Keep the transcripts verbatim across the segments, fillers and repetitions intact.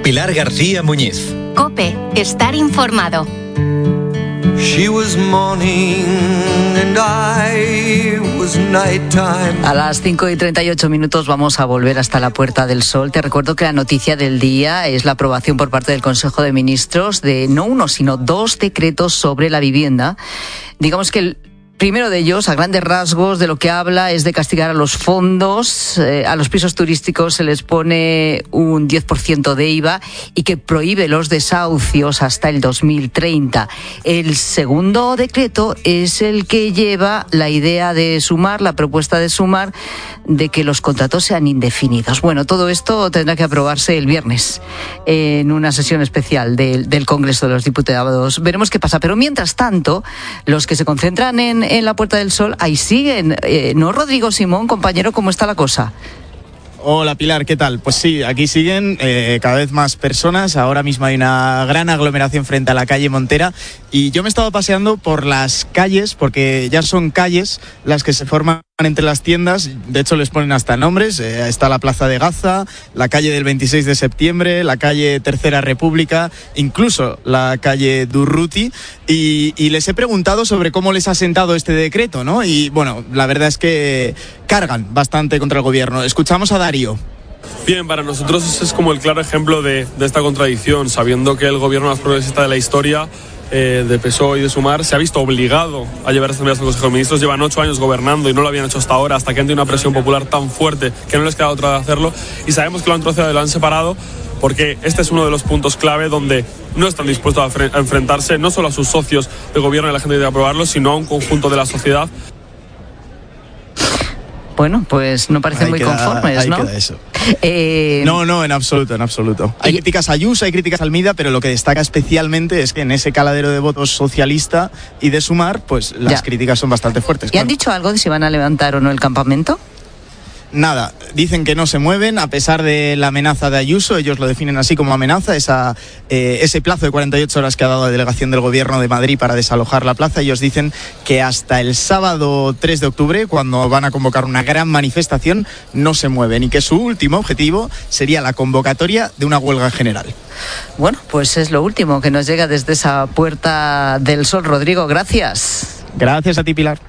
Pilar García Muñiz. COPE, estar informado. She was morning and I was nighttime. A las cinco y treinta y ocho minutos vamos a volver hasta la Puerta del Sol. Te recuerdo que la noticia del día es la aprobación por parte del Consejo de Ministros de no uno, sino dos decretos sobre la vivienda. Digamos que el primero de ellos, a grandes rasgos, de lo que habla es de castigar a los fondos. Eh, a los pisos turísticos se les pone un diez por ciento de I V A y que prohíbe los desahucios hasta el dos mil treinta. El segundo decreto es el que lleva la idea de Sumar, la propuesta de Sumar, de que los contratos sean indefinidos. Bueno, todo esto tendrá que aprobarse el viernes en una sesión especial del, del Congreso de los Diputados. Veremos qué pasa. Pero mientras tanto, los que se concentran en en la Puerta del Sol, ahí siguen. Eh, ¿No, Rodrigo Simón, compañero, cómo está la cosa? Hola Pilar, ¿qué tal? Pues sí, aquí siguen eh, cada vez más personas. Ahora mismo hay una gran aglomeración frente a la calle Montera y yo me he estado paseando por las calles, porque ya son calles las que se forman entre las tiendas. De hecho les ponen hasta nombres. Eh, está la Plaza de Gaza, la calle del veintiséis de septiembre, la calle Tercera República, incluso la calle Durruti, y, y les he preguntado sobre cómo les ha sentado este decreto, ¿no? Y bueno, la verdad es que cargan bastante contra el gobierno. Escuchamos a Darío. Bien, para nosotros es como el claro ejemplo de, de esta contradicción, sabiendo que el gobierno más progresista de la historia, eh, de P S O E y de Sumar, se ha visto obligado a llevar estas medidas al Consejo de Ministros. Llevan ocho años gobernando y no lo habían hecho hasta ahora, hasta que han tenido una presión popular tan fuerte que no les queda otra de hacerlo, y sabemos que lo han troceado y lo han separado, porque este es uno de los puntos clave donde no están dispuestos a, fre- a enfrentarse no solo a sus socios de gobierno y a la gente que debe aprobarlo, sino a un conjunto de la sociedad. Bueno, pues no parecen Ahí muy queda, conformes, ahí ¿no? Queda eso. Eh... No, no, en absoluto, en absoluto. Hay y... críticas a Ayuso, hay críticas a Almeida, pero lo que destaca especialmente es que en ese caladero de votos socialista y de Sumar, pues las ya. críticas son bastante fuertes. ¿Y han dicho algo de si van a levantar o no el campamento? Nada, dicen que no se mueven a pesar de la amenaza de Ayuso. Ellos lo definen así como amenaza, esa, eh, ese plazo de cuarenta y ocho horas que ha dado la delegación del gobierno de Madrid para desalojar la plaza. Ellos dicen que hasta el sábado tres de octubre, cuando van a convocar una gran manifestación, no se mueven, y que su último objetivo sería la convocatoria de una huelga general. Bueno, pues es lo último que nos llega desde esa Puerta del Sol. Rodrigo, gracias. Gracias a ti, Pilar.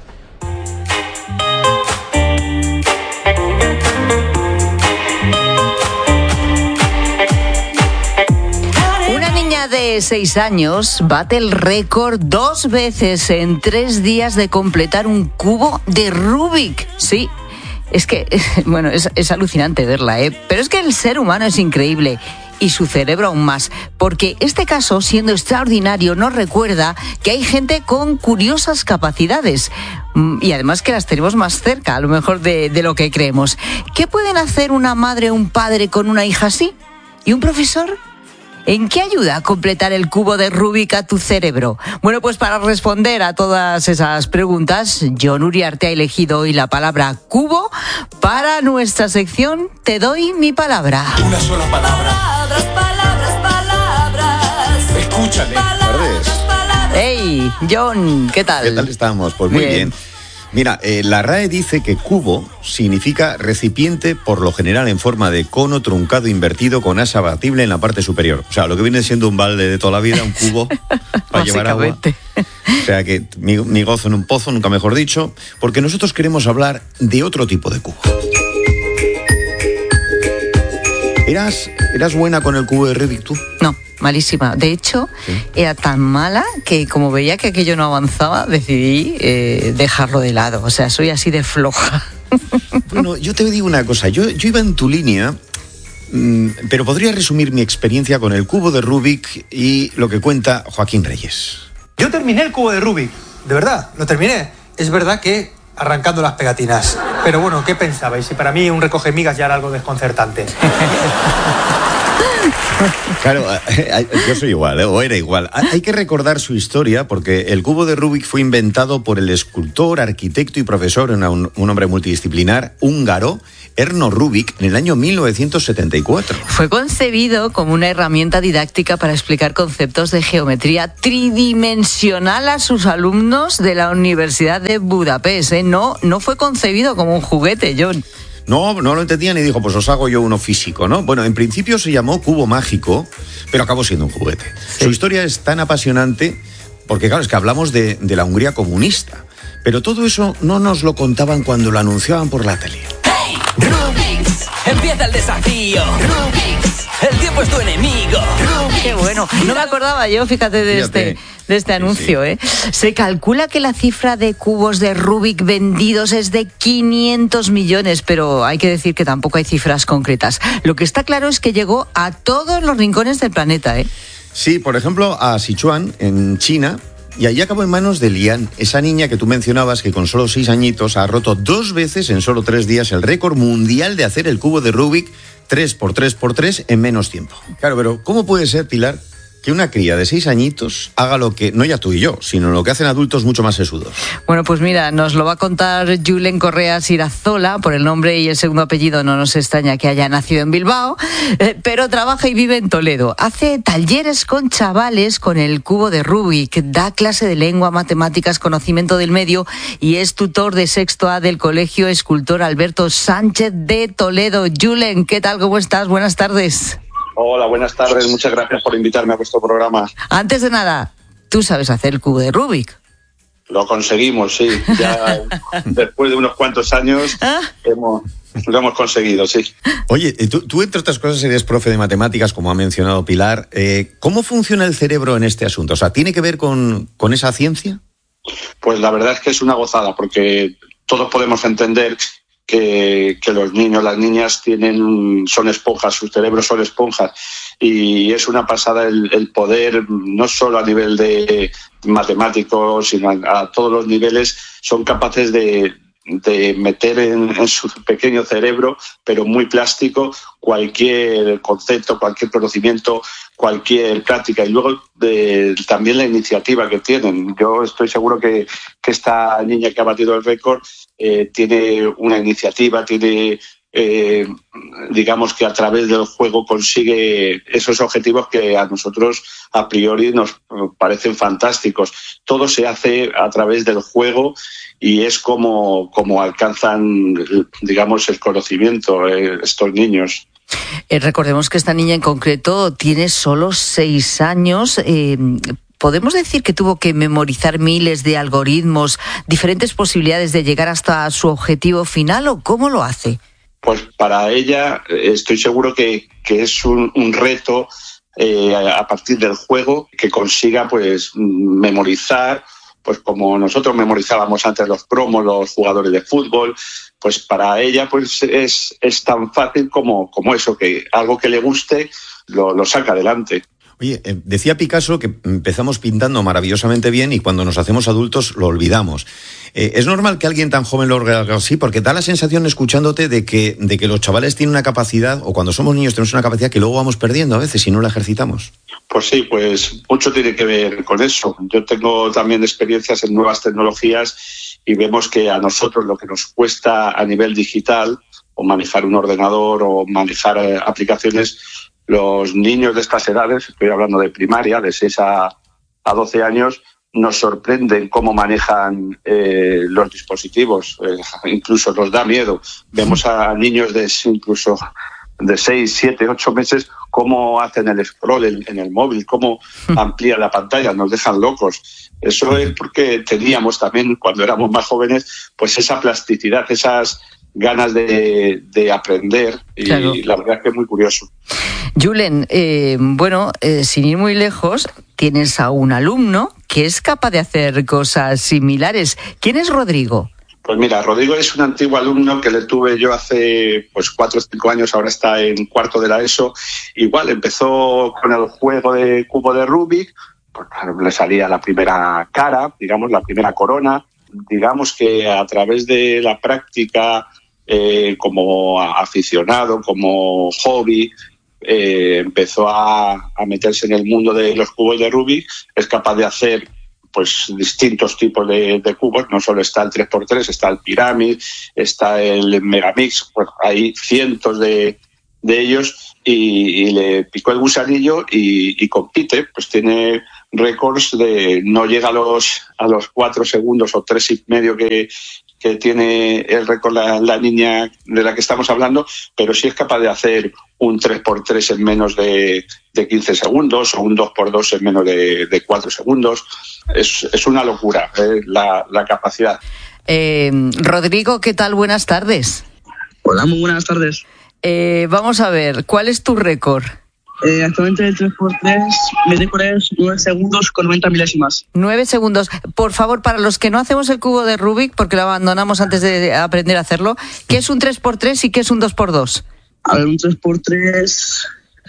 De seis años bate el récord dos veces en tres días de completar un cubo de Rubik. Sí, es que, bueno, es, es alucinante verla, ¿eh? Pero es que el ser humano es increíble. Y su cerebro aún más, porque este caso, siendo extraordinario, nos recuerda que hay gente con curiosas capacidades, y además que las tenemos más cerca, a lo mejor, de, de lo que creemos. ¿Qué pueden hacer una madre o un padre con una hija así? ¿Y un profesor? ¿En qué ayuda a completar el cubo de Rubik a tu cerebro? Bueno, pues para responder a todas esas preguntas, Jon Uriarte ha elegido hoy la palabra cubo para nuestra sección Te doy mi palabra. Una sola palabra. Palabras, palabras, palabras. Escúchame. Palabras, palabras. Hey, Jon, ¿qué tal? ¿Qué tal estamos? Pues muy bien. bien. Mira, eh, la R A E dice que cubo significa recipiente, por lo general en forma de cono truncado invertido con asa abatible en la parte superior. O sea, lo que viene siendo un balde de toda la vida, un cubo para llevar agua. O sea, que mi, mi gozo en un pozo, nunca mejor dicho, porque nosotros queremos hablar de otro tipo de cubo. ¿Eras, eras buena con el cubo de Rubik tú? No. Malísima. De hecho, ¿sí? Era tan mala que como veía que aquello no avanzaba, decidí eh, dejarlo de lado. O sea, soy así de floja. Bueno, yo te digo una cosa. Yo, yo iba en tu línea, mmm, pero podría resumir mi experiencia con el cubo de Rubik y lo que cuenta Joaquín Reyes. Yo terminé el cubo de Rubik. De verdad, lo terminé. Es verdad que arrancando las pegatinas. Pero bueno, ¿qué pensabais? Si para mí un recoge migas ya era algo desconcertante. Claro, yo soy igual, ¿eh? O era igual. Hay que recordar su historia porque el cubo de Rubik fue inventado por el escultor, arquitecto y profesor, un, un hombre multidisciplinar húngaro, Erno Rubik, en el año mil novecientos setenta y cuatro. Fue concebido como una herramienta didáctica para explicar conceptos de geometría tridimensional a sus alumnos de la Universidad de Budapest, ¿eh? No, no fue concebido como un juguete, Jon. No, no lo entendían y dijo, pues os hago yo uno físico, ¿no? Bueno, en principio se llamó cubo mágico, pero acabó siendo un juguete. Sí. Su historia es tan apasionante porque, claro, es que hablamos de, de la Hungría comunista, pero todo eso no nos lo contaban cuando lo anunciaban por la tele. ¡Hey! Rubik's, empieza el desafío. Rubik's, el tiempo es tu enemigo. Rubik's. Qué bueno. No me acordaba yo, fíjate, de fíjate. este... de este anuncio, sí, sí. ¿eh? Se calcula que la cifra de cubos de Rubik vendidos es de quinientos millones, pero hay que decir que tampoco hay cifras concretas. Lo que está claro es que llegó a todos los rincones del planeta, ¿eh? Sí, por ejemplo, a Sichuan, en China, y allí acabó en manos de Lian, esa niña que tú mencionabas que con solo seis añitos ha roto dos veces en solo tres días el récord mundial de hacer el cubo de Rubik tres por tres por tres en menos tiempo. Claro, pero ¿cómo puede ser, Pilar, que una cría de seis añitos haga lo que, no ya tú y yo, sino lo que hacen adultos mucho más sesudos? Bueno, pues mira, nos lo va a contar Julen Correa Sirazola, por el nombre y el segundo apellido no nos extraña que haya nacido en Bilbao, eh, pero trabaja y vive en Toledo. Hace talleres con chavales con el cubo de Rubik, da clase de lengua, matemáticas, conocimiento del medio y es tutor de sexto A del Colegio Escultor Alberto Sánchez de Toledo. Julen, ¿qué tal? ¿Cómo estás? Buenas tardes. Hola, buenas tardes. Muchas gracias por invitarme a vuestro programa. Antes de nada, ¿tú sabes hacer el cubo de Rubik? Lo conseguimos, sí. Ya después de unos cuantos años ¿Ah? hemos, lo hemos conseguido, sí. Oye, tú, tú entre otras cosas eres profe de matemáticas, como ha mencionado Pilar. Eh, ¿Cómo funciona el cerebro en este asunto? O sea, ¿tiene que ver con, con esa ciencia? Pues la verdad es que es una gozada, porque todos podemos entender Que, que los niños, las niñas tienen, son esponjas, sus cerebros son esponjas y es una pasada el, el poder, no solo a nivel de matemáticos, sino a, a todos los niveles, son capaces de, de meter en, en su pequeño cerebro, pero muy plástico, cualquier concepto, cualquier conocimiento, cualquier práctica y luego de, también la iniciativa que tienen. Yo estoy seguro que, que esta niña que ha batido el récord eh, tiene una iniciativa, tiene eh, digamos que a través del juego consigue esos objetivos que a nosotros a priori nos parecen fantásticos. Todo se hace a través del juego y es como, como alcanzan, digamos, el conocimiento eh, estos niños. Eh, recordemos que esta niña en concreto tiene solo seis años. Eh, ¿Podemos decir que tuvo que memorizar miles de algoritmos, diferentes posibilidades de llegar hasta su objetivo final o cómo lo hace? Pues para ella estoy seguro que, que es un, un reto eh, a partir del juego que consiga pues memorizar, pues como nosotros memorizábamos antes los cromos, los jugadores de fútbol, pues para ella pues es, es tan fácil como, como eso, que algo que le guste lo, lo saca adelante. Oye, eh, decía Picasso que empezamos pintando maravillosamente bien y cuando nos hacemos adultos lo olvidamos. Eh, ¿Es normal que alguien tan joven lo haga así? Porque da la sensación, escuchándote, de que, de que los chavales tienen una capacidad, o cuando somos niños tenemos una capacidad que luego vamos perdiendo a veces si no la ejercitamos. Pues sí, pues mucho tiene que ver con eso. Yo tengo también experiencias en nuevas tecnologías y vemos que a nosotros lo que nos cuesta a nivel digital, o manejar un ordenador o manejar eh, aplicaciones, los niños de estas edades, estoy hablando de primaria, de seis a doce años, nos sorprenden cómo manejan eh, los dispositivos, eh, incluso nos da miedo. Vemos a niños de incluso de seis, siete, ocho meses cómo hacen el scroll en, en el móvil, cómo amplían la pantalla, nos dejan locos. Eso es porque teníamos también, cuando éramos más jóvenes, pues esa plasticidad, esas ganas de, de aprender y claro. La verdad es que es muy curioso. Julen, eh, bueno, eh, sin ir muy lejos, tienes a un alumno que es capaz de hacer cosas similares. ¿Quién es Rodrigo? Pues mira, Rodrigo es un antiguo alumno que le tuve yo hace pues cuatro o cinco años, ahora está en cuarto de la ESO. Igual empezó con el juego de cubo de Rubik, pues claro, le salía la primera cara, digamos, la primera corona. Digamos que a través de la práctica eh, como aficionado, como hobby, eh, empezó a, a meterse en el mundo de los cubos de Rubik, es capaz de hacer pues distintos tipos de, de cubos, no solo está el tres por tres, está el Pyramid, está el Megamix, pues hay cientos de, de ellos y, y le picó el gusanillo y, y compite, pues tiene récords de no llega a los a los cuatro segundos o tres y medio que, que tiene el récord la, la niña de la que estamos hablando, pero sí es capaz de hacer un tres por tres en menos de, de quince segundos o un dos por dos en menos de, de cuatro segundos. Es, es una locura eh, la, la capacidad. Eh, Rodrigo, ¿qué tal? Buenas tardes. Hola, muy buenas tardes. Eh, vamos a ver, ¿cuál es tu récord? Eh, actualmente el tres por tres, mi récord es nueve segundos con noventa milésimas. nueve segundos. Por favor, para los que no hacemos el cubo de Rubik, porque lo abandonamos antes de aprender a hacerlo, ¿qué es un tres por tres y qué es un dos por dos? A ver, un tres por tres,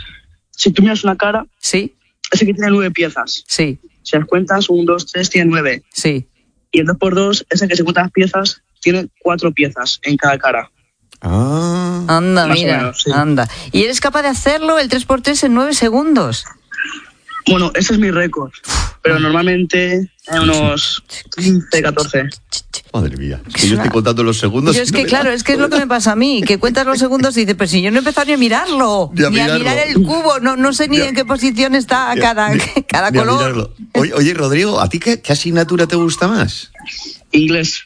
si tú miras una cara, sí, ese que tiene nueve piezas. Sí. Si las cuentas, un, dos, tres, tiene nueve. Sí. Y el dos por dos, ese que se cuenta las piezas, tiene cuatro piezas en cada cara. Ah. Anda, Más mira, o menos, sí. anda. ¿Y eres capaz de hacerlo, el tres por tres, en nueve segundos? Bueno, ese es mi récord, pero normalmente en unos quince, catorce. Madre mía, es que yo estoy contando los segundos. Yo es y no que, me claro, da. es que es lo que me pasa a mí, que cuentas los segundos y dices, pero si yo no he empezado ni a mirarlo, Ni a ni a mirarlo. mirar el cubo, no, no sé ni Ni a- en qué posición está Ni a- cada, ni- cada ni a color. mirarlo. Oye, oye, Rodrigo, ¿a ti qué, qué asignatura te gusta más? Inglés.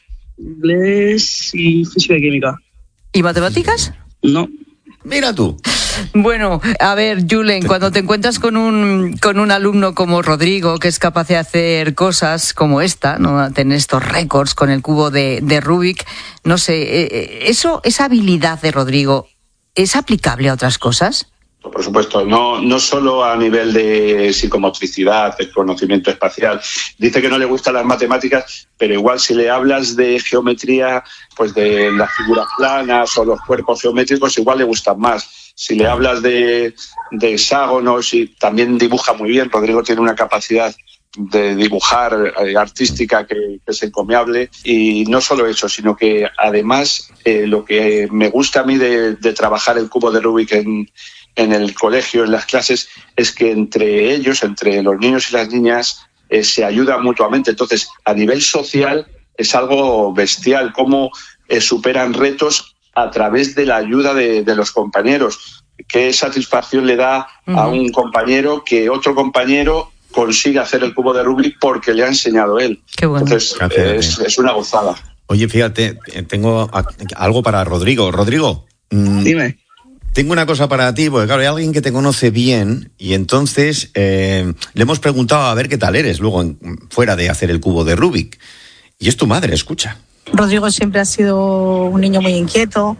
Inglés y física y química. ¿Y matemáticas? No. Mira tú. Bueno, a ver, Julen, cuando te encuentras con un con un alumno como Rodrigo, que es capaz de hacer cosas como esta, ¿no? Tener estos récords con el cubo de, de Rubik, no sé, eh, eso, esa habilidad de Rodrigo, ¿es aplicable a otras cosas? Por supuesto, no, no solo a nivel de psicomotricidad, de conocimiento espacial. Dice que no le gustan las matemáticas, pero igual si le hablas de geometría, pues de las figuras planas o los cuerpos geométricos, igual le gustan más. Si le hablas de, de hexágonos, y también dibuja muy bien. Rodrigo tiene una capacidad de dibujar eh, artística que, que es encomiable, y no solo eso, sino que además eh, lo que me gusta a mí de, de trabajar el cubo de Rubik en, en el colegio, en las clases, es que entre ellos, entre los niños y las niñas, eh, se ayudan mutuamente. Entonces, a nivel social es algo bestial, cómo eh, superan retos a través de la ayuda de, de los compañeros. Qué satisfacción le da uh-huh. a un compañero que otro compañero consigue hacer el cubo de Rubik porque le ha enseñado él. Qué bueno. Entonces, es, es una gozada. Oye, fíjate, tengo algo para Rodrigo. Rodrigo, mmm, dime. Tengo una cosa para ti, porque claro, hay alguien que te conoce bien y entonces eh, le hemos preguntado a ver qué tal eres luego en, fuera de hacer el cubo de Rubik. Y es tu madre, escucha. Rodrigo siempre ha sido un niño muy inquieto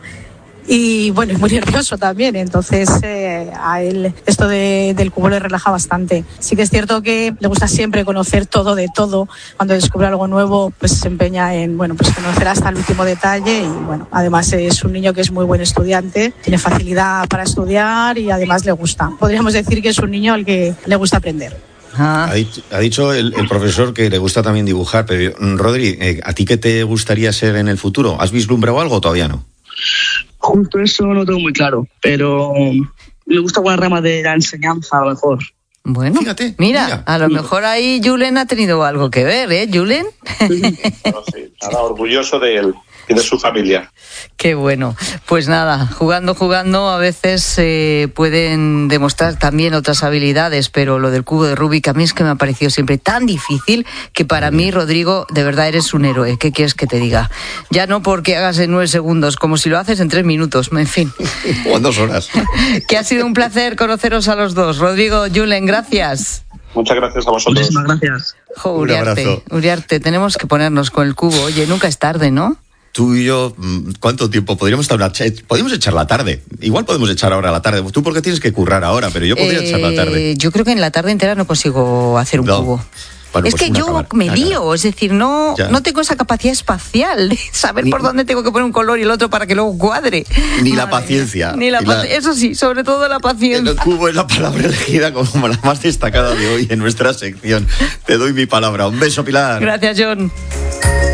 y bueno, y muy nervioso también, entonces eh, a él esto de, del cubo le relaja bastante. Sí que es cierto que le gusta siempre conocer todo de todo. Cuando descubre algo nuevo, pues se empeña en bueno, pues conocer hasta el último detalle, y bueno, además es un niño que es muy buen estudiante, tiene facilidad para estudiar y además le gusta. Podríamos decir que es un niño al que le gusta aprender. Ah. Ha dicho, ha dicho el, el profesor que le gusta también dibujar, pero Rodri, eh, ¿a ti qué te gustaría ser en el futuro? ¿Has vislumbrado algo o todavía no? Justo eso no tengo muy claro, pero me gusta alguna rama de la enseñanza, a lo mejor. Bueno, Fíjate, mira, mira, a lo mejor ahí Julen ha tenido algo que ver, ¿eh, Julen? No, sí, nada, orgulloso de él y de su familia. Qué bueno. Pues nada, jugando, jugando, a veces eh, pueden demostrar también otras habilidades, pero lo del cubo de Rubik a mí es que me ha parecido siempre tan difícil que para mí, Rodrigo, de verdad eres un héroe. ¿Qué quieres que te diga? Ya no porque hagas en nueve segundos, como si lo haces en tres minutos, en fin. O en dos horas. Que ha sido un placer conoceros a los dos. Rodrigo, Julen, gracias. Muchas gracias a vosotros. Muchísimas gracias. Jo, Uriarte, Uriarte, tenemos que ponernos con el cubo. Oye, nunca es tarde, ¿no? Tú y yo, ¿cuánto tiempo? Podríamos estar una ch- podríamos echar la tarde. Igual podemos echar ahora la tarde. Tú porque tienes que currar ahora, pero yo podría eh, echar la tarde. Yo creo que en la tarde entera no consigo hacer un no. cubo. Bueno, es pues que yo acabar, me acabar. lío, es decir, no, no tengo esa capacidad espacial de saber ni, por dónde tengo que poner un color y el otro para que luego cuadre. Ni Madre la paciencia. Ni la, la Eso sí, sobre todo la paciencia. El cubo es la palabra elegida como la más destacada de hoy en nuestra sección. Te doy mi palabra. Un beso, Pilar. Gracias, John.